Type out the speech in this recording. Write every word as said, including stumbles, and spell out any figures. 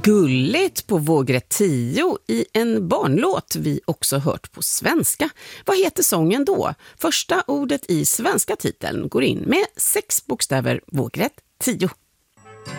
gulligt på vågrätt tio i en barnlåt vi också hört på svenska. Vad heter sången då? Första ordet i svenska titeln går in med sex bokstäver, vågrätt tio.